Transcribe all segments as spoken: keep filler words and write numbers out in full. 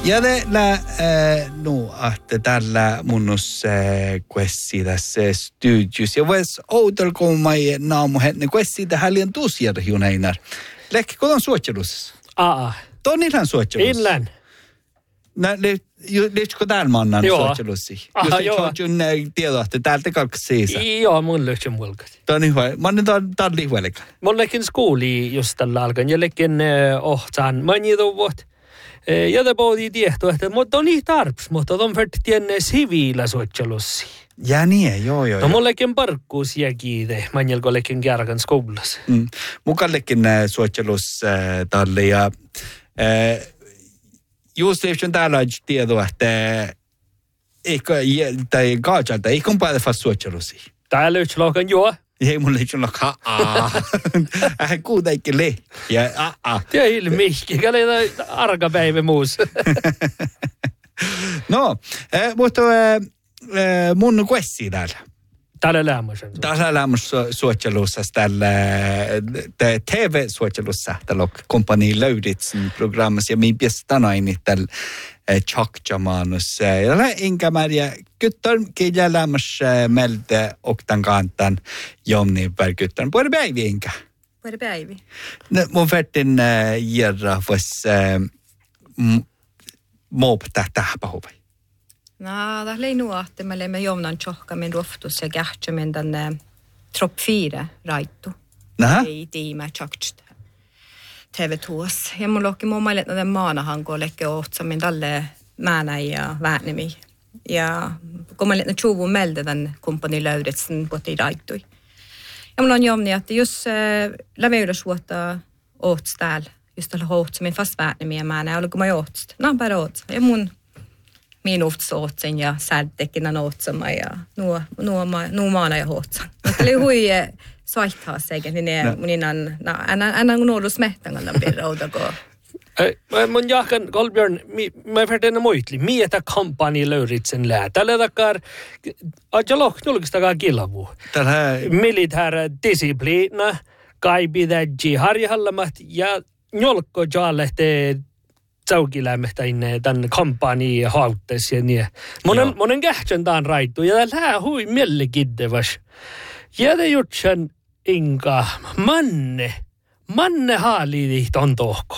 Ja det lä nu att tällä munnus quessi tässä studios. Ja vois outel kun mai naamu henne quessi tähän liian tusiada juneinar. Lekki kodon suotjelus. Aa. Tonilan suotjelus. Inlän. Nä le lehtko täällä mannan suotjelusi. Aha, joo. Jos jun tiedä että täältä kalksiisa. Joo, mun löysi mulkat. Toni hyvä. Manne tän tän lihueleka. Mun lekin skooli just tällä alkan ja lekin ohtaan manjiduvot. Ja det både tieto, että mutta on niin tarps, mutta on färt tienne siviila suotjelussi. Ja niin, joo joo. No mullekin parkkuus ja kiite, manjelko lekin kärkan skoulassa. Mm. Mukallekin suotjelus talle ja just eftersom täällä on tietoa, että eikö, tai kaajalta, eikö päätä fast suotjelusi? Täällä yksi lohkan juo. Ei mun leiksun lohkaa, aah. Ähän kuitenkin lehkiä, aah. Tiedä ilmihki, käletä arkapäivä muus. No, mutta mun quessi täällä. Täällä lämmösen. Täällä lämmössä suotjelussa tällä T V-suotjelussa tällä kompani Löyditsen programmassa ja min bästa naini tällä Chakchamanus. Ja det är inga Maria Guttorm kilja lämmas melde och den kantan Jomni Berguttorm. Både päivi inga. Både päivi. No mun vertin järra vas mob tähtäpä huvi. No, det är nu att me lemme Jomnan tjohka min roftus ja kähtsä min den tropp fyra raittu. Nähä? Ei tiimä tjokt. T V tuos. Ja mun lohki mun mailet näiden maanahankoon lekke ohtsa min tälle määnä ja väänimi. Ja kun mailet ne tjuvun melde den kompani Löydetsen puhutti raittui. Ja mulla on Jomni, että jos äh, läveydäs vuotta ohtsa täällä, just tällä ohtsa min fast väänimi ja määnä, oliko mä ohtsa? No, bara ohtsa. Ja mun min ohtsa ohtsen ja särtekinnan ohtsama ja nuo, nuo, nuo maana ja ohtsan. Mutta oli hui soittaa sekä, niin ne mun innan, no, aina kun ollut smehtan kannan pirra outako. Mun jahkan Kolbjörn, mä färtänä muitli, mietä kampani Löyditsen lää. Tällä takar, aja lohknulkistakaan kilavu. Tällä Militär disciplina, kai pidäji harjahallamat ja njolkko jaalehte saukilämmästä inne tämän kampani hauttes ja niin. Monen, monen kähtsän taan raittu ja täällä hui mielenkiintois. Ja te jutsan inka manne, manne haali on tohko.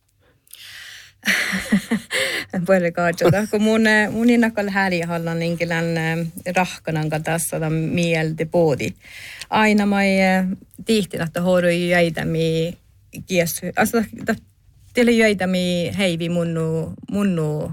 Puhutaan katsota, kun mun, mun innakalla hälihallan inkilän rahkanan kanssa tämän mieltä poodi. Aina mä tihtin, että hoidoi jäitämi kiessu. Alltså, teillä jäitämi heivi munnu, munnu,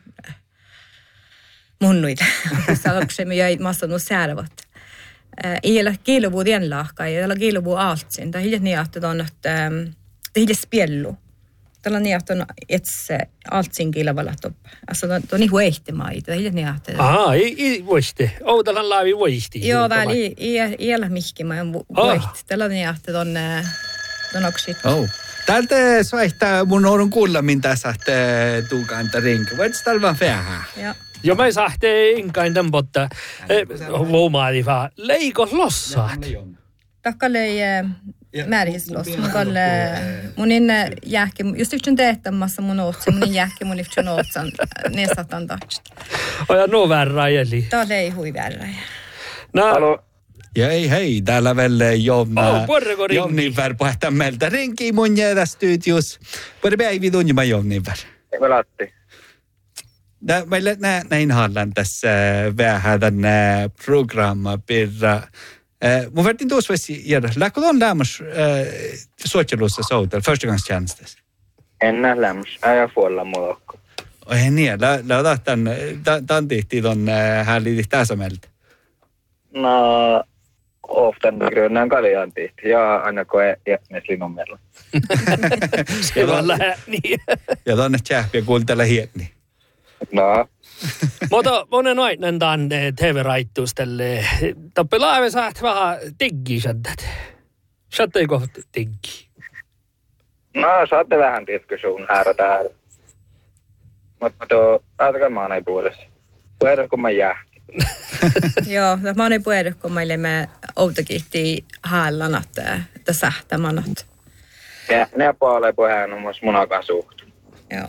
munnuille. Saadaanko me jäit massannut säärävät. Ei ole kiiluvuu tienlahka, ei ole kiiluvuu altsin. Tämä on hiljaisesti niin, että on, että tämä on hiljaisesti spjellu. Tällä on niin, että on itse altsin kiiluvalla toppa. Alltså, tämä on niin huehtimaa. Tämä on hiljaisesti niin, että... Aha, ei, ei voiste. Outalhan laavi voisti. Joo, täällä ei, ei, ei ole mihki, mä en voihti. Tällä on niin, että on, on oksit. Oh. Täältä soittaa mun orun kuulla, mitä saatte tuukanta rinka. Voit tällä vaan feähää? Joo. Ja mä saatte inkain tämän, mutta vuomaali vaan leikos lossaat. Takkalei määrihislos. Mun kalle, mun inne jääkki, just yhtyn teettämässä mun ootsa, mun jääkki mun yhtyn ootsan, ne satan tahtsta. Oja no värra eli. Tää oli ei hui värra. No. Halo. Ja ei hei, täällä velle Jomna. Oh, porreko rinki. Jomnin vär pohtaa meiltä rinki mun jäädä studios. Pori päivi tunni mä Jomnin vär. Me latti. Meillä näin hallan tässä vähän tänne programma pirra. Mun vertin tuossa voisi jäädä. Läkö on lämmäs suotjelussa soutel, förstagångstjänstessä? En näe lämmäs. Äjä fuolla mulokko. Oi niin, lähdä tämän, tämän tihti ton hääliti tässä meiltä. No, ofta grönnän kaljan tihti. Ja aina koe jätnesli numero. Se on lähe, niin. Ja tonne tjähpiä kuuntele hietni. No. Mutta monen aina tämän T V-raittustelle. Tappelaive saat vähän teggi shaddat. Shaddeiko teggi? No, saatte vähän diskussion här täällä. Mutta tuo, ajatakaa maanai puolessa. Puhutaan, kun mä jää. Joo, mä oon ei puhuta, kun meille me outokiitti häällän, että sähtämän. Ja ne puolee puhutaan on myös munakaan suht. Joo.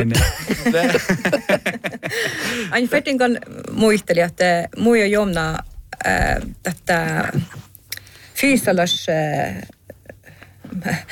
Aina Fertin kan muisteli, että muu ja Jomna äh, tätä fysalas äh,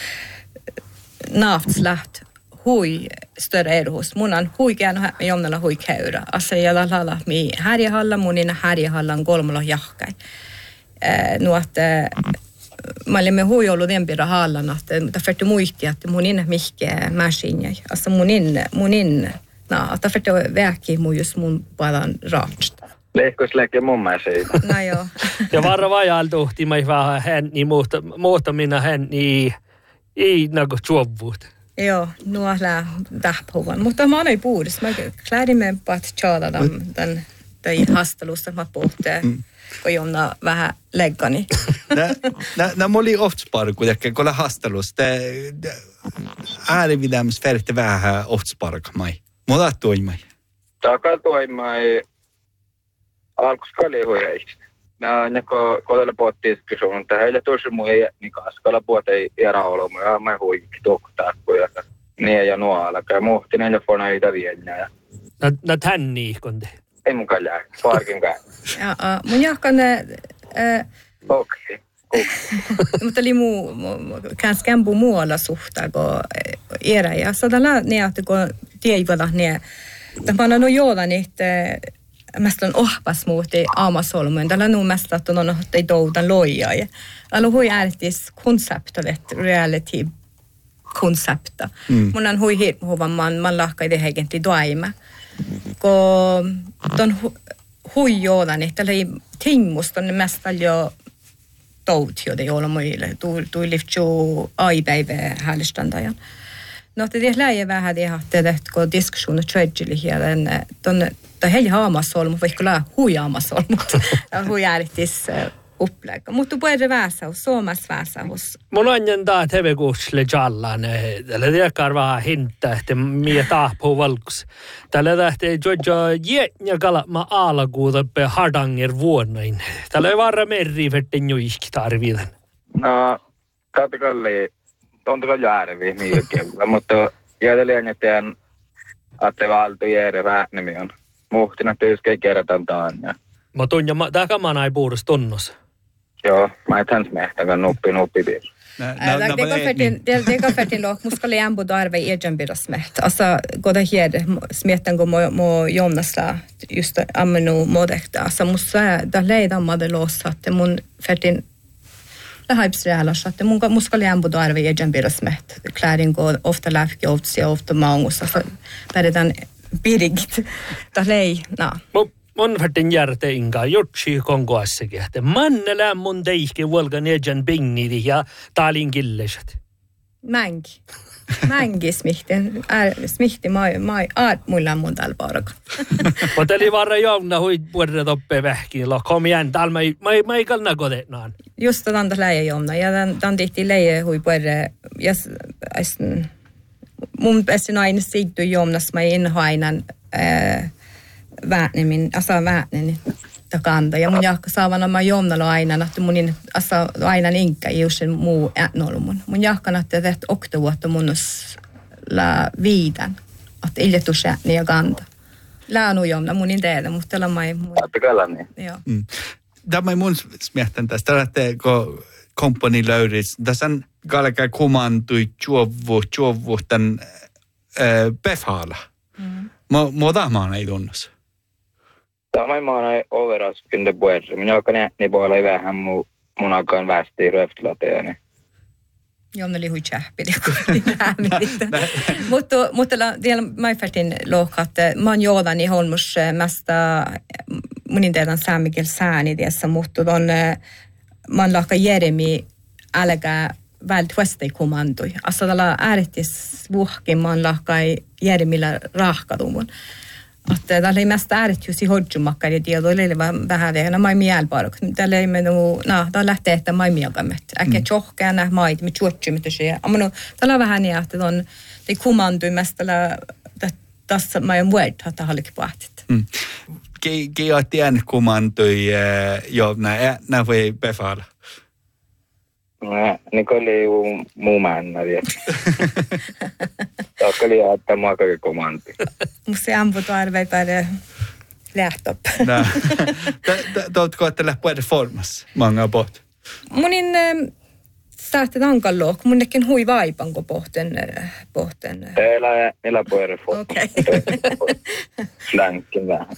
naaftslät hui större erhus. Mun on hui käänä Jomnalla hui käyrä. Assa jällä lalla mi härjähalla, munina härjähallan kolmalla jahkai. Äh, nuotte mä olimme hui ollut tempira hallan, että Fertin muisti, että munin mihkeä maskinja. Assa munin, munin, no, että Fertin väki mun just mun palan raatsta. Leikkoisleikki mun mielestä. No joo. Ja varra vajaltuhti mä vähän hän, niin muuta, muutamina hän, niin ei nagu tjuovuut. Joo, nuo lää tähpuvan. Mutta mä annoin puhdus. Mä klädimme paat tjaada tämän, tämän, tämän hastelusta, mä puhutte, mm. kun Jonna vähän leggani. Nämä oli ohtsparu kuitenkin, kun oli hastelusta. Äärividämis färte vähän ohtsparkamai. Mutta toimai. Taka toimai. Alkus oli huijasti. Nää neko kodella pohtii kysymään, että heille tosi muu ei niin kaskalla puhuta ei era olomu ja mä huikki tuktaa kuja. Niin ja nuo alkaa muhti neljä fona ei vielä. Nä tän niihkonte. Ei mun kallaa, parkin käy. Jaa, mun jahkan okei. Mutta oli muu kans kämpu muualla suhtaa kun era ja sadalla ne att gå tievalla ne. Tämä on jolla niitä mest on ohpas muuti aamusolmuun. Tällä on mest att on ei toudan loja. Alla hui ärtis konceptet reality koncepta. Mm. Mun on hui hirmuvan man man lahkai det hegenti doima. Ko ton hui jolla niitä tällä tingusta on mest jo toutio det jolla muille. Tu tu livtjo aipäivä hälstandajan. No det läge vähän det att det går diskussioner tragedy här den ton det hela hamasolmu vaikka la huijamasolmu. Hui ärtis upplägg. Mutta puhutaan väsäus, suomas väsäus. Mun on jäntaa tevekuuksille jallaan. Tällä tiekkaan vähän hinta, että mie taapuu valkus. Tällä tähti jojo jätnä kalatma alakuuta pe Hardanger vuonnain. Tällä ei varra merri vettin juiski tarvitaan. No, katsokalli, tuntuko järvi miilkellä, mutta jätellään jätään, että valtu järvi vähnemi on. Muhtina tyyskei kertaan taan. Mä tunnin, tää kamana ei puhdas tunnossa. Joo, mä et häns mehtäkään nuppi nuppi piir. Det går färdigt lågt. Muska lämna både arve i egen smätt. Alltså går det här smätten går må må Jonasla just amenu modekta. Alltså muska där leda made lås att det mun färdigt det hypsreala så att det mun muska lämna både arve i egen smätt. Kläring går ofta läfke ofta ofta mangus. Alltså där den birigt. Där lei, na. Mun färtin järte inga jutsi kongoassakin, että mannelään mun teihke vuolkan ejan pingnidi ja taalin killeset. Mängi. Mängi smihten. Smihti mai, mai, aat muilla mun täällä paraka. Mutta eli varra jouna hui puolella toppe vähkiin. Kom igen, täällä mä, mä, mä ei kalna kodenaan. Just tämän tässä läjä jouna. Ja tämän tihti läjä hui puolella. Ja mun pääsin aina siittu jounassa mä inhoainan väännemin, asa väännemin takanda. Ja mun jahka saavana mä jomnalo aina, että munin asa aina inkä iusen muu äänolumun. Mun jahkan, että täht okta vuotta munus la viidan, että iljetus ääni ja kanta. Läänu jomna munin teedä, mutta tällä mä ei mun. Attakalla niin. Joo. Mm. Tämä ei mun smiehtän tästä. Tällä kun kompani löydis, tässä on kalkaa kumantui juovu, juovu tämän äh, befala. Mm. Muuta maan ei tunnossa. Tämä maan ei overraskende puolella. Minä alkan ääni puolella ei vähän mun, mun alkaan västiä röftlateeni. Jonna oli hui tjähpili, kun näämilitä. Mutta vielä mä färtin lohka, että mä oon joodani holmus mesta munin teidän saamikil sääni tässä, mutta on mä oon lahka Jeremi älkää välttävästi kommandoi. Alltså tällä äärettis vuhkin mä oon lahka Jeremillä rahkadumun. Että tällä ei mest äärettyisi hodjumakkari ja tieto oli vähän vielä mä mielparok. Tällä ei menu, no, tällä lähtee, että mä mielkamet. Äkkiä tjohkea nää maita, me tjuotsymme se. Amma tällä vähän niin, että on ei kommandoi mest tällä tässä mä oon vuodet, että hallikin puhtit. Ge att den kommandoi jo när vi befala. Nej, Nicole är ju muu männä vielä. oli että mä kaikki komanti. Musta amputu arbeipäälle lähtop. No. Tuotko, että lähtee reformassa många bort? Munin saatte hankalaa, kun mun nekin hui vaipan, kun pohten. pohten. Elä, elä på reform. Okei. Slänkin vähän.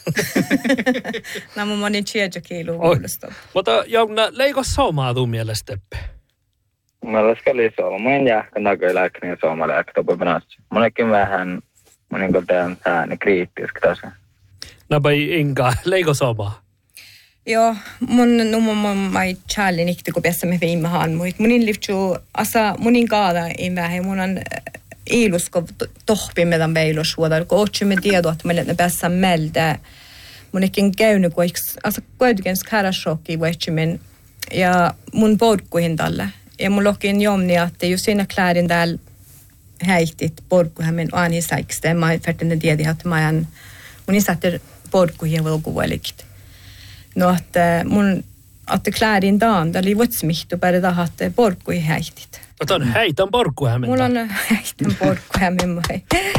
No mun monin tjejakiilu kuulostaa. Mutta Jouna, leiko somaa tuu mielestä? Meillä oli sooma. Mä en jääkä näköiläkkiä suomalääkkä på benassi. Monekin vähän, monin kun teidän sääni kriittiski tässä. No pai inka, leiko somaa? Joo, mun numma mun mai challenge nikti kun pääsemme viime hanmuit. Munin livtju asa munin kaada in vähän mun on ilusko tohpi medan veilos vuoda kun otsimme tiedot että meille päässä melda. Munekin käynyt kun asa kuitenkin skarashokki vuotsimen ja mun porkkuihin tällä. Ja mun lokin jomni että jos siinä klärin täällä häihtit porkkuhämen aani saikste mä färtene tiedi että mä en munin satte porkkuihin velkuvalikit. No, että mun otti klärin daan, tää oli vuotsmihtu päälle tahatte porkkui häihtit. Mutta on häitän porkkuhämmentä. Mulla on häitän porkkuhämmentä.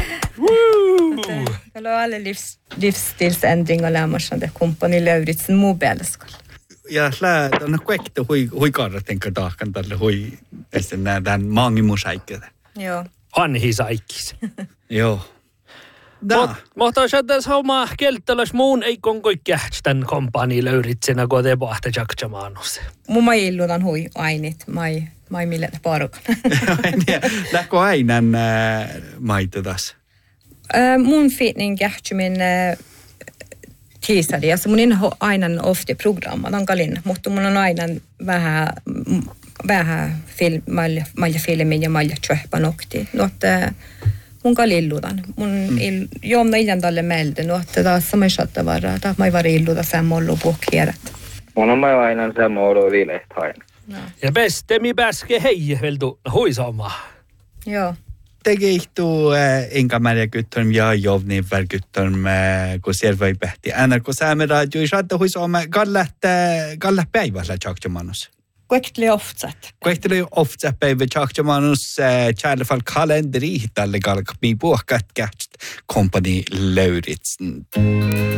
Täällä on alle livs, livsstilsändring och lämmarsan det kompani Lauritsen muu päälleskalla. Ja lää, on kuekti hui, hui karratenka tahkan tälle hui, että nähdään maangimusaikkeita. Joo. Hanhi saikkis. Joo. Mutta jos homma kelttelös muun ei konkoi kähtän kompani Lauritsenä, kun te pahte jaksamanus. Mun mä illutan hui ainit, mai mai mille parukan. Lähkö aina maito tässä? Mun fitning kähtsymin tiisari, ja mun inho aina ofte programma, tankalin, mutta mun on aina vähän vähän film, malja, malja filmin ja malja tjöhpä nokti. Notte mun kalilludan. Mun mm. il, joomna illan tälle meiltä, notte taas sama saattaa varraa, taas mä ei var illuda sammallu puhkierat. Mun on mä aina sammallu viilehtä aina. No. Ja bestemi pääske hei veltu huisaamaan. Joo. Tegihtuu enkä määriä kyttörm ja jovni välkyttörm, kun siellä voi pähti. Äänä kun saamme radio, ei saada huisaamaan kallat päivällä tjakjamanus. Kuekteli oftset. Kuekteli oftset päivä tjakjamanus, tjäällä fall kalenderi tälle kalkmi puhkat käht kompani Lauritsen.